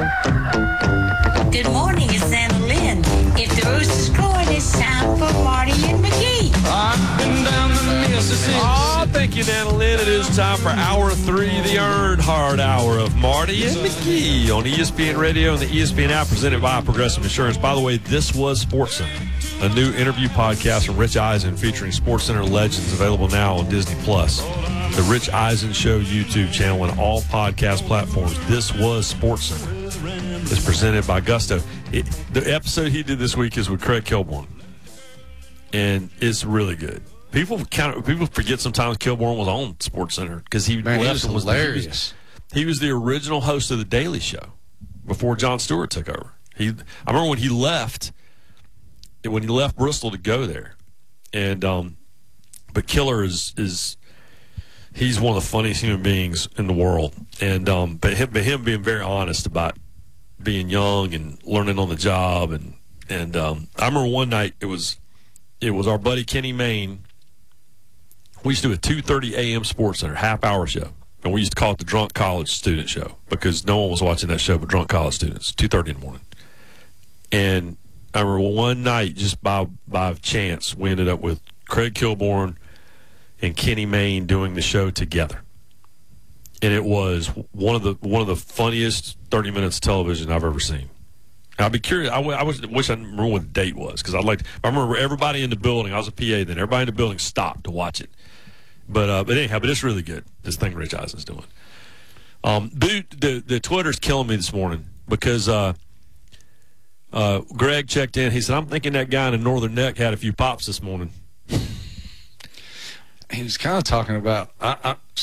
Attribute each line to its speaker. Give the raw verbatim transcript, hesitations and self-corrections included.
Speaker 1: Good morning, it's Anna Lynn. If the rooster's crowing, it's time for Marty and McGee.
Speaker 2: I've been down the Mississippi.
Speaker 3: Oh, thank you, Nana Lynn. It is time for Hour three, the Earnhardt Hour of Marty and McGee on E S P N Radio and the E S P N app, presented by Progressive Insurance. By the way, this was SportsCenter, a new interview podcast from Rich Eisen featuring SportsCenter legends, available now on Disney Plus, the Rich Eisen Show YouTube channel, and all podcast platforms. This was SportsCenter. It's presented by Gusto. It, the episode he did this week is with Craig Kilborn, and it's really good. People kind of people forget sometimes Kilborn was on SportsCenter because he
Speaker 4: Man,
Speaker 3: left
Speaker 4: he was
Speaker 3: and
Speaker 4: hilarious.
Speaker 3: He was, he was the original host of the Daily Show before Jon Stewart took over. He, I remember when he left, when he left Bristol to go there, and um, but Killer is is he's one of the funniest human beings in the world, and um, but him, but him being very honest about being young and learning on the job, and and um, I remember one night it was it was our buddy Kenny Mayne. We used to do a two thirty a.m. SportsCenter half-hour show, and we used to call it the Drunk College Student Show because no one was watching that show but drunk college students, two thirty in the morning. And I remember one night, just by by chance, we ended up with Craig Kilborn and Kenny Mayne doing the show together. And it was one of the one of the funniest thirty minutes of television I've ever seen. And I'd be curious. I, w- I wish, wish I remember what the date was, because I'd like. To, I remember everybody in the building. I was a P A then. Everybody in the building stopped to watch it. But uh, but anyhow, but it's really good. This thing Rich Eisen's doing. Um, dude, the the Twitter's killing me this morning because uh, uh, Greg checked in. He said, "I'm thinking that guy in the Northern Neck had a few pops this morning."
Speaker 4: He was kind of talking about. I, I,